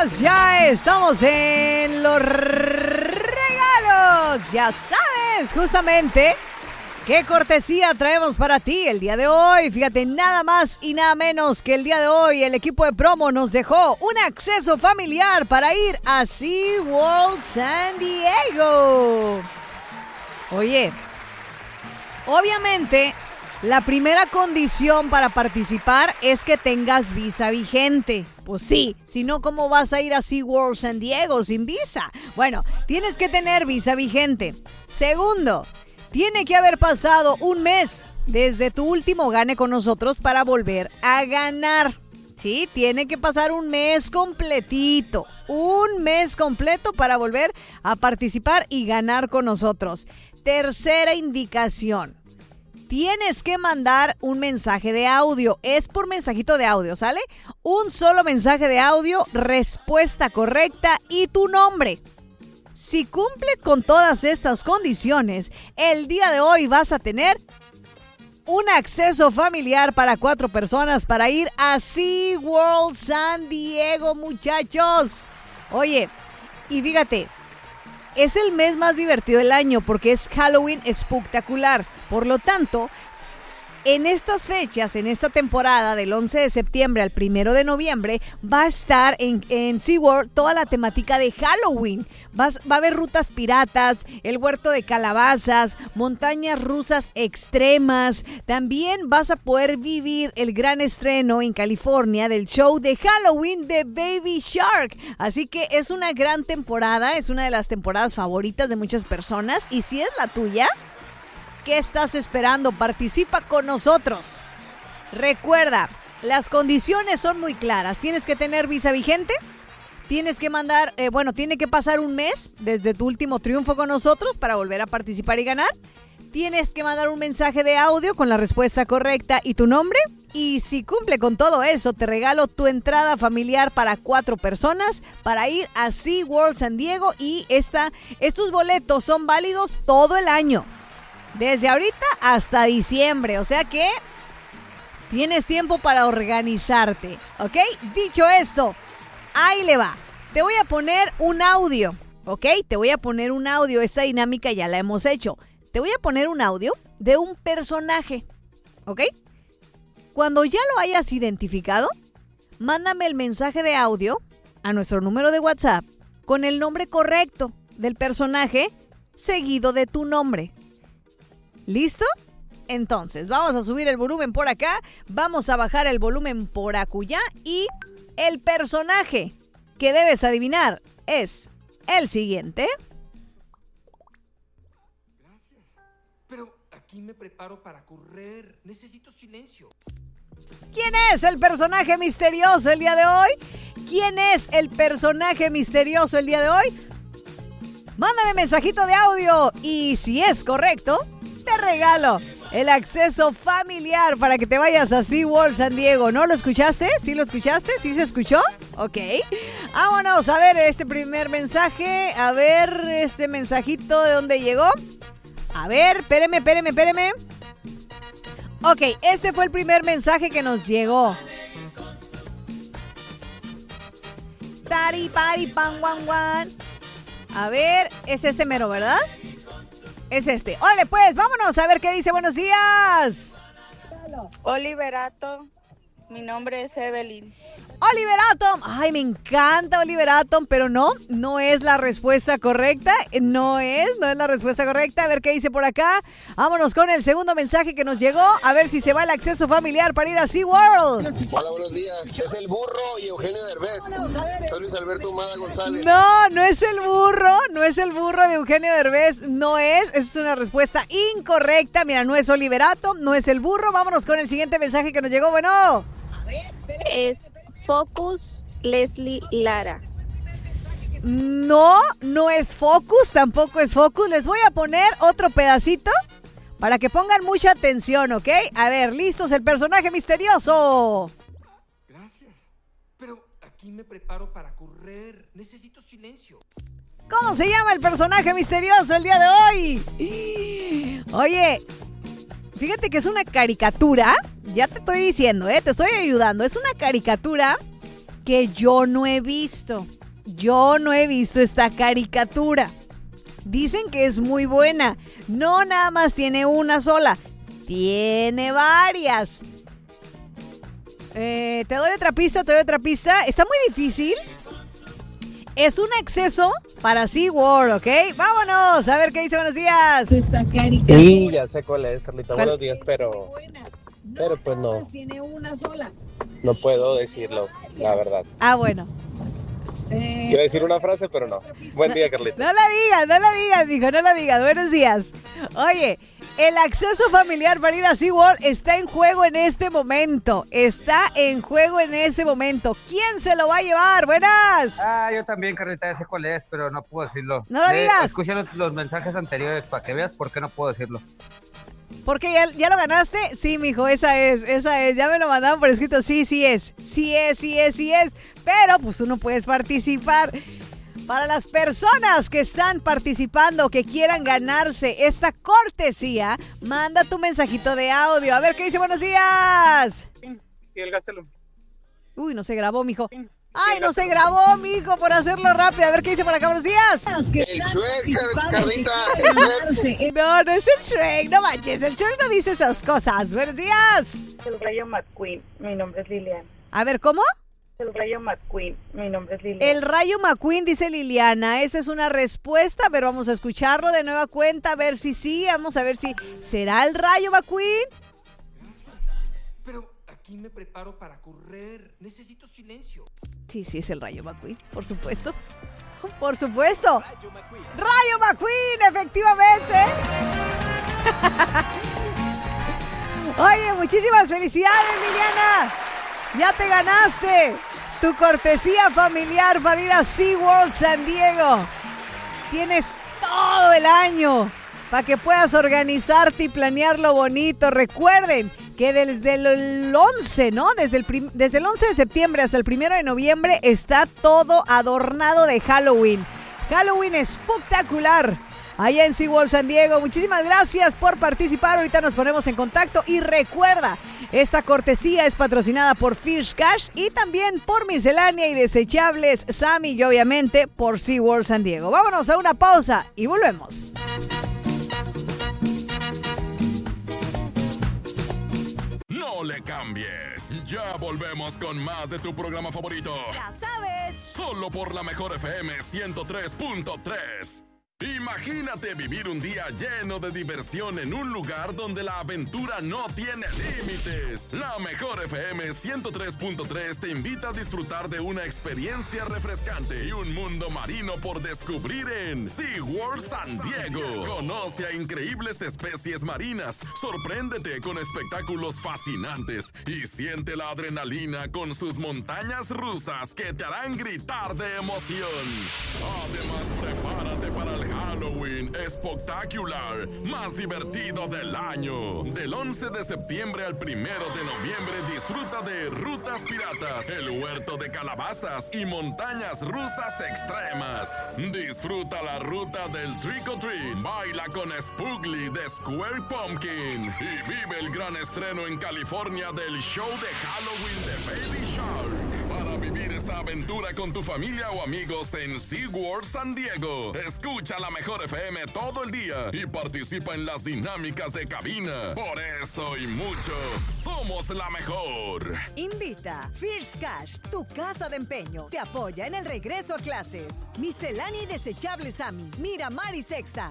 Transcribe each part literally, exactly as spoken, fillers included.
días, ya estamos en los regalos. Ya sabes, justamente, qué cortesía traemos para ti el día de hoy. Fíjate, nada más y nada menos que el día de hoy el equipo de promo nos dejó un acceso familiar para ir a SeaWorld San Diego. Oye, obviamente, la primera condición para participar es que tengas visa vigente. Pues sí, si no, ¿cómo vas a ir a SeaWorld San Diego sin visa? Bueno, tienes que tener visa vigente. Segundo, tiene que haber pasado un mes desde tu último gane con nosotros para volver a ganar. Sí, tiene que pasar un mes completito. Un mes completo para volver a participar y ganar con nosotros. Tercera indicación. Tienes que mandar un mensaje de audio. Es por mensajito de audio, ¿sale? Un solo mensaje de audio, respuesta correcta y tu nombre. Si cumple con todas estas condiciones, el día de hoy vas a tener un acceso familiar para cuatro personas para ir a SeaWorld San Diego, muchachos. Oye, y fíjate, es el mes más divertido del año porque es Halloween espectacular. Por lo tanto, en estas fechas, en esta temporada del once de septiembre al primero de noviembre, va a estar en, en SeaWorld toda la temática de Halloween. Vas, va a haber rutas piratas, el huerto de calabazas, montañas rusas extremas. También vas a poder vivir el gran estreno en California del show de Halloween de Baby Shark. Así que es una gran temporada, es una de las temporadas favoritas de muchas personas. Y si es la tuya, ¿qué estás esperando? Participa con nosotros. Recuerda, las condiciones son muy claras. Tienes que tener visa vigente. Tienes que mandar, eh, bueno, tiene que pasar un mes desde tu último triunfo con nosotros para volver a participar y ganar. Tienes que mandar un mensaje de audio con la respuesta correcta y tu nombre. Y si cumple con todo eso, te regalo tu entrada familiar para cuatro personas para ir a SeaWorld San Diego. Y esta, estos boletos son válidos todo el año. Desde ahorita hasta diciembre, o sea que tienes tiempo para organizarte, ¿ok? Dicho esto, ahí le va. Te voy a poner un audio, ¿ok? Te voy a poner un audio, esta dinámica ya la hemos hecho. Te voy a poner un audio de un personaje, ¿ok? Cuando ya lo hayas identificado, mándame el mensaje de audio a nuestro número de WhatsApp con el nombre correcto del personaje seguido de tu nombre. ¿Listo? Entonces, vamos a subir el volumen por acá, vamos a bajar el volumen por acullá y el personaje que debes adivinar es el siguiente. Gracias. Pero aquí me preparo para correr. Necesito silencio. ¿Quién es el personaje misterioso el día de hoy? ¿Quién es el personaje misterioso el día de hoy? Mándame mensajito de audio y si es correcto, te regalo el acceso familiar para que te vayas a SeaWorld San Diego. ¿No lo escuchaste? ¿Sí lo escuchaste? ¿Sí se escuchó? Ok. Vámonos a ver este primer mensaje. A ver este mensajito de dónde llegó. A ver, espéreme, espéreme, espéreme. Ok, este fue el primer mensaje que nos llegó. Tari, pari, pan, wan, wan. A ver, es este mero, ¿verdad? Es este. Órale, pues, vámonos a ver qué dice. Buenos días. Oliverato, mi nombre es Evelyn. Oliver Atom. Ay, me encanta Oliver Atom, pero no, no es la respuesta correcta. No es, no es la respuesta correcta. A ver qué dice por acá. Vámonos con el segundo mensaje que nos llegó. A ver si se va el acceso familiar para ir a SeaWorld. Hola, buenos días. Es el burro y Eugenio Derbez. Soy Luis Alberto Humada González. No, no es el burro. No es el burro de Eugenio Derbez. No es. Esa es una respuesta incorrecta. Mira, no es Oliver Atom, no es el burro. Vámonos con el siguiente mensaje que nos llegó. Bueno. Es Focus Leslie Lara. No, no es Focus, tampoco es Focus. Les voy a poner otro pedacito para que pongan mucha atención, ¿ok? A ver, listos, el personaje misterioso. Gracias. Pero aquí me preparo para correr. Necesito silencio. ¿Cómo se llama el personaje misterioso el día de hoy? Oye, fíjate que es una caricatura. Ya te estoy diciendo, ¿eh? Te estoy ayudando. Es una caricatura que yo no he visto. Yo no he visto esta caricatura. Dicen que es muy buena. No nada más tiene una sola. Tiene varias. Eh, te doy otra pista, te doy otra pista. Está muy difícil. Es un exceso para SeaWorld, ¿ok? Vámonos, a ver qué dice. Buenos días. Sí, ya sé cuál es, Carlita. ¿Cuál? Buenos días, pero, pero pues no, Tiene una sola. no puedo decirlo, la verdad. Ah, bueno. Quiero decir una frase, pero no. Buen día, Carlita. No la digas, no la digas, mijo, no la digas. Buenos días. Oye, el acceso familiar para ir a SeaWorld está en juego en este momento. Está en juego en este momento. ¿Quién se lo va a llevar? Buenas. Ah, yo también, Carlita, ya sé cuál es, pero no puedo decirlo. No lo Eh, digas. Escucha los, los mensajes anteriores para que veas por qué no puedo decirlo. ¿Porque ya, ya lo ganaste? Sí, mijo, esa es, esa es. Ya me lo mandaron por escrito. Sí, sí es. Sí es, sí es, sí es. Pero pues tú no puedes participar. Para las personas que están participando, que quieran ganarse esta cortesía, manda tu mensajito de audio. A ver qué dice. Buenos días. Y el Gastelum. Uy, no se grabó, mijo. Ay, no se grabó, mijo, por hacerlo rápido. A ver qué dice por acá. Buenos días. El Shrek, Carlita, el Shrek. No, no es el Shrek. No manches, el Shrek no dice esas cosas. Buenos días. El Rayo McQueen, mi nombre es Liliana. A ver, ¿cómo? El Rayo McQueen, mi nombre es Liliana. El Rayo McQueen, dice Liliana. Esa es una respuesta, pero vamos a escucharlo de nueva cuenta, a ver si sí. Vamos a ver si será el Rayo McQueen. Pero aquí me preparo para correr. Necesito silencio. Sí, sí, es el Rayo McQueen, por supuesto. Por supuesto. Rayo McQueen, efectivamente. Oye, muchísimas felicidades, Liliana. Ya te ganaste tu cortesía familiar para ir a SeaWorld San Diego. Tienes todo el año para que puedas organizarte y planearlo bonito. Recuerden que desde el once, ¿no? Desde el, prim- desde el once de septiembre hasta el primero de noviembre está todo adornado de Halloween. Halloween espectacular. Allá en SeaWorld San Diego. Muchísimas gracias por participar. Ahorita nos ponemos en contacto. Y recuerda, esta cortesía es patrocinada por Fish Cash y también por Miscelánea y Desechables Sammy y obviamente por SeaWorld San Diego. Vámonos a una pausa y volvemos. No le cambies. Ya volvemos con más de tu programa favorito. Ya sabes. Solo por la mejor F M ciento tres punto tres. Imagínate vivir un día lleno de diversión en un lugar donde la aventura no tiene límites. La mejor F M ciento tres punto tres te invita a disfrutar de una experiencia refrescante y un mundo marino por descubrir en SeaWorld San Diego. Conoce a increíbles especies marinas, sorpréndete con espectáculos fascinantes y siente la adrenalina con sus montañas rusas que te harán gritar de emoción. Además, prepárate para el Halloween espectacular más divertido del año. Del once de septiembre al primero de noviembre disfruta de Rutas Piratas, el huerto de calabazas y montañas rusas extremas. Disfruta la ruta del Trick or Treat, baila con Spoogly de Square Pumpkin y vive el gran estreno en California del show de Halloween de Baby Shark. Para vivir esta aventura con tu familia o amigos en SeaWorld San Diego, escucha la mejor F M todo el día y participa en las dinámicas de cabina. Por eso y mucho, somos la mejor. Invita First Cash, tu casa de empeño. Te apoya en el regreso a clases. Miscelánea y Desechables Sammy, Miramar y Sexta.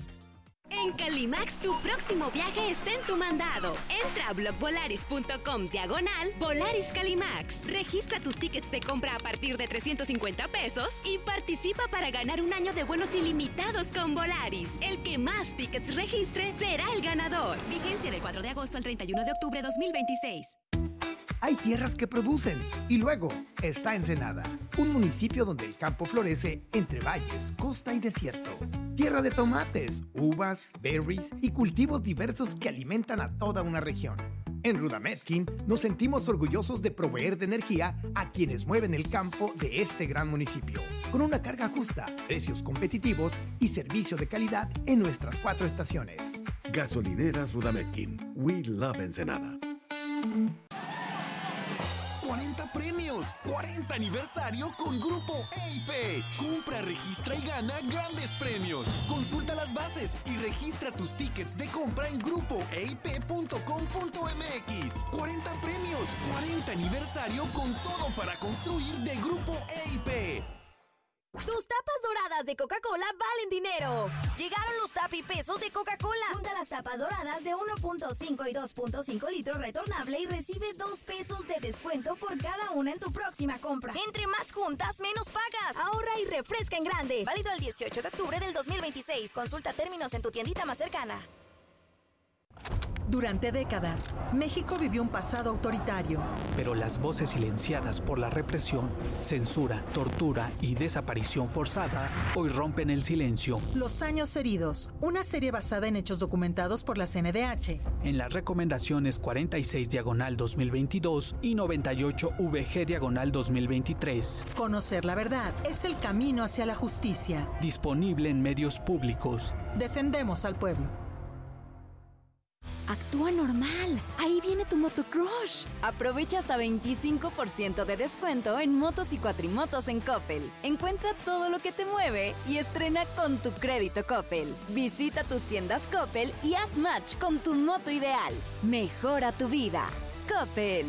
En Calimax, tu próximo viaje está en tu mandado. Entra a blogvolaris.com diagonal Volaris Calimax. Registra tus tickets de compra a partir de trescientos cincuenta pesos y participa para ganar un año de vuelos ilimitados con Volaris. El que más tickets registre será el ganador. Vigencia del cuatro de agosto al treinta y uno de octubre de dos mil veintiséis. Hay tierras que producen y luego está Ensenada, un municipio donde el campo florece entre valles, costa y desierto. Tierra de tomates, uvas, berries y cultivos diversos que alimentan a toda una región. En Rudametkin nos sentimos orgullosos de proveer de energía a quienes mueven el campo de este gran municipio, con una carga justa, precios competitivos y servicio de calidad en nuestras cuatro estaciones. Gasolineras Rudametkin. We love Ensenada. cuarenta premios. cuarenta aniversario con Grupo E I P. Compra, registra y gana grandes premios. Consulta las bases y registra tus tickets de compra en grupo e i p punto com punto m x. cuarenta premios, cuarenta aniversario con todo para construir de Grupo E I P. Tus tapas doradas de Coca-Cola valen dinero. Llegaron los tapipesos de Coca-Cola. Junta las tapas doradas de uno punto cinco y dos punto cinco litros retornable y recibe dos pesos de descuento por cada una en tu próxima compra. Entre más juntas, menos pagas. Ahorra y refresca en grande. Válido el dieciocho de octubre del dos mil veintiséis. Consulta términos en tu tiendita más cercana. Durante décadas, México vivió un pasado autoritario. Pero las voces silenciadas por la represión, censura, tortura y desaparición forzada hoy rompen el silencio. Los años heridos, una serie basada en hechos documentados por la C N D H. En las recomendaciones cuarenta y seis diagonal dos mil veintidós y noventa y ocho V G diagonal dos mil veintitrés. Conocer la verdad es el camino hacia la justicia. Disponible en medios públicos. Defendemos al pueblo. Actúa normal. Ahí viene tu motocrush. Aprovecha hasta veinticinco por ciento de descuento en motos y cuatrimotos en Coppel. Encuentra todo lo que te mueve y estrena con tu crédito Coppel. Visita tus tiendas Coppel y haz match con tu moto ideal. Mejora tu vida. Coppel.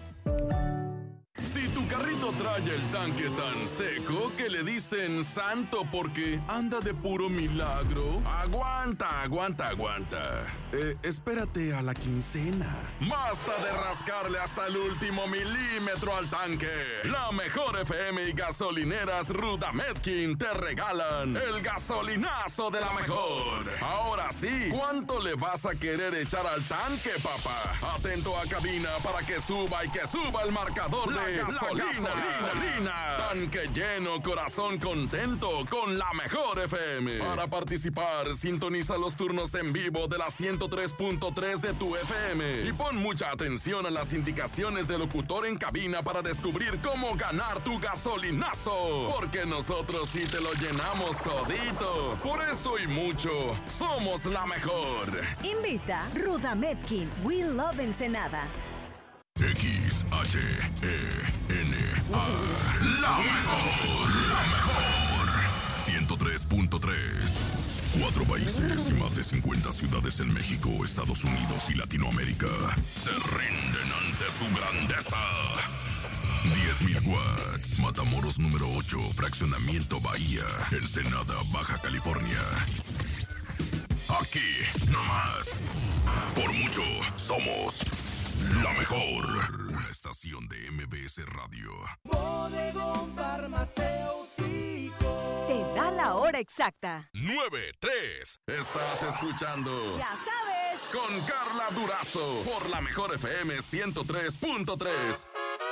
Si tu carrito trae el tanque tan seco que le dicen santo porque anda de puro milagro, aguanta, aguanta, aguanta. Eh, espérate a la quincena. Basta de rascarle hasta el último milímetro al tanque. La mejor F M y gasolineras Rudametkin te regalan el gasolinazo de la mejor. Ahora sí, ¿cuánto le vas a querer echar al tanque, papá? Atento a cabina para que suba y que suba el marcador de gasolina, gasolina. Tanque lleno, corazón contento con la mejor F M. Para participar, sintoniza los turnos en vivo de la ciento tres punto tres de tu F M. Y pon mucha atención a las indicaciones del locutor en cabina para descubrir cómo ganar tu gasolinazo. Porque nosotros sí te lo llenamos todito. Por eso y mucho, somos la mejor. Invita Rudametkin. We Love Ensenada. X H E N A. La mejor, la mejor. ciento tres punto tres. Cuatro países y más de cincuenta ciudades en México, Estados Unidos y Latinoamérica se rinden ante su grandeza. diez mil watts. Matamoros número ocho, Fraccionamiento Bahía, Ensenada, Baja California. Aquí, nomás. Por mucho, somos la mejor. Una estación de M B S Radio. Bodegón Farmacéutico. Te da la hora exacta. nueve tres. Estás escuchando. Ya sabes. Con Carla Durazo. Por la mejor F M ciento tres punto tres.